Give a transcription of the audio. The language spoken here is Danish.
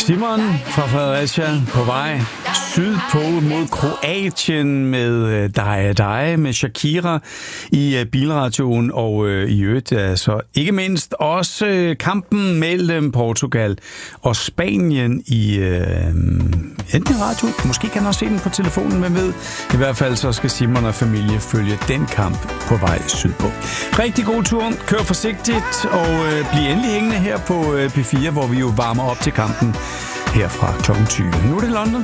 Simon fra Fredericia på vej sydpå mod Kroatien med dig med Shakira i bilradioen, og i øvrigt så ikke mindst også kampen mellem Portugal og Spanien i enten radio, måske kan man også se den på telefonen med. I hvert fald så skal Simon og familie følge den kamp på vej sydpå. Rigtig god tur, kør forsigtigt og bliv endelig hængende her på P4, hvor vi jo varmer op til kampen her fra kl. 20. Nu er det London.